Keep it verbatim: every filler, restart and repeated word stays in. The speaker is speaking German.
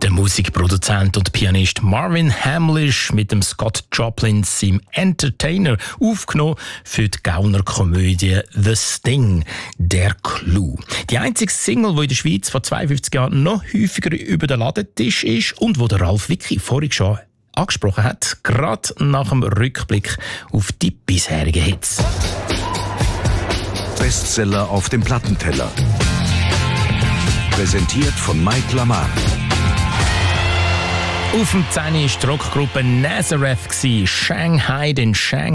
Der Musikproduzent und Pianist Marvin Hamlisch mit dem Scott Joplin seinem Entertainer aufgenommen für die Gaunerkomödie «The Sting», «Der Clou». Die einzige Single, die in der Schweiz vor zweiundfünfzig Jahren noch häufiger über den Ladentisch ist und wo der Ralf Wicki vorhin schon angesprochen hat, gerade nach dem Rückblick auf die bisherigen Hits. Bestseller auf dem Plattenteller. Präsentiert von Mike Lamar. Auf dem zehn war die Rockgruppe Nazareth, Shanghai, den Shanghai.